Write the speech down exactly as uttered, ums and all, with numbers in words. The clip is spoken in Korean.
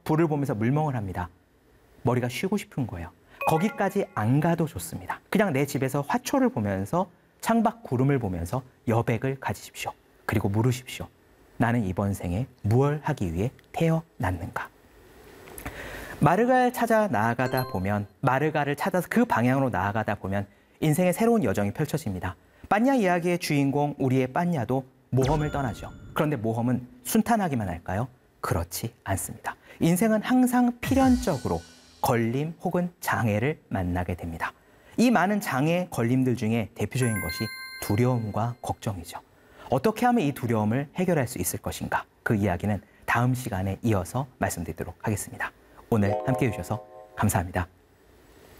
불을 보면서 물멍을 합니다. 머리가 쉬고 싶은 거예요. 거기까지 안 가도 좋습니다. 그냥 내 집에서 화초를 보면서 창밖 구름을 보면서 여백을 가지십시오. 그리고 물으십시오. 나는 이번 생에 무엇을 하기 위해 태어났는가? 마르가를 찾아 나아가다 보면, 마르가를 찾아서 그 방향으로 나아가다 보면 인생의 새로운 여정이 펼쳐집니다. 빤야 이야기의 주인공 우리의 빤야도 모험을 떠나죠. 그런데 모험은 순탄하기만 할까요? 그렇지 않습니다. 인생은 항상 필연적으로 걸림 혹은 장애를 만나게 됩니다. 이 많은 장애, 걸림들 중에 대표적인 것이 두려움과 걱정이죠. 어떻게 하면 이 두려움을 해결할 수 있을 것인가? 그 이야기는 다음 시간에 이어서 말씀드리도록 하겠습니다. 오늘 함께해 주셔서 감사합니다.